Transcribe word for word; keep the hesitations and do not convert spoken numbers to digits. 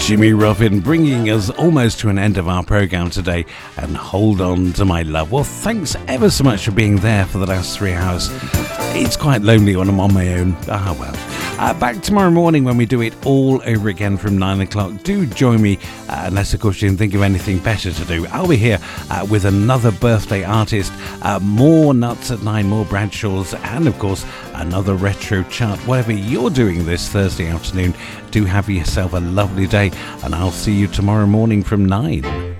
Jimmy Ruffin bringing us almost to an end of our programme today, and Hold On To My Love. Well, thanks ever so much for being there for the last three hours. It's quite lonely when I'm on my own. Ah, well. Uh, back tomorrow morning when we do it all over again from nine o'clock. Do join me, uh, unless of course you can think of anything better to do. I'll be here uh, with another birthday artist, uh, more Nuts at Nine, more Bradshaws, and of course another retro chart. Whatever you're doing this Thursday afternoon, do have yourself a lovely day, and I'll see you tomorrow morning from nine.